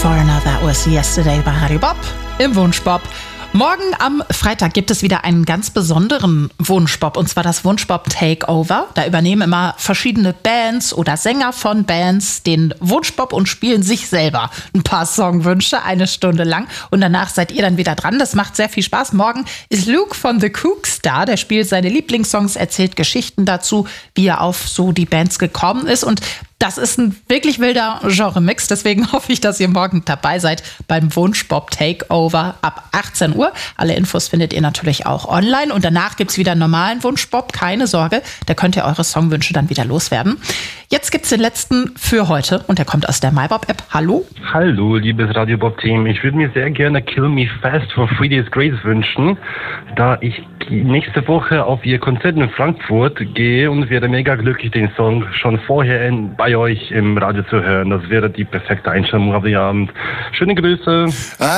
Foreigner, that was yesterday bei Radio Bob im Wunschbob. Morgen am Freitag gibt es wieder einen ganz besonderen Wunschbob, und zwar das Wunschbob Takeover. Da übernehmen immer verschiedene Bands oder Sänger von Bands den Wunschbob und spielen sich selber ein paar Songwünsche, 1 Stunde lang. Und danach seid ihr dann wieder dran. Das macht sehr viel Spaß. Morgen ist Luke von The Kooks da. Der spielt seine Lieblingssongs, erzählt Geschichten dazu, wie er auf so die Bands gekommen ist. Und das ist ein wirklich wilder Genre-Mix. Deswegen hoffe ich, dass ihr morgen dabei seid beim Wunschbob Takeover ab 18 Uhr. Alle Infos findet ihr natürlich auch online. Und danach gibt es wieder einen normalen Wunschbob. Keine Sorge, da könnt ihr eure Songwünsche dann wieder loswerden. Jetzt gibt es den letzten für heute und der kommt aus der MyBob-App. Hallo? Hallo, liebes Radio Bob-Team. Ich würde mir sehr gerne Kill Me Fast for 3 Days Grace wünschen, da ich nächste Woche auf ihr Konzert in Frankfurt gehe und wäre mega glücklich, den Song schon vorher bei euch im Radio zu hören. Das wäre die perfekte Einstellung auf den Abend. Schöne Grüße.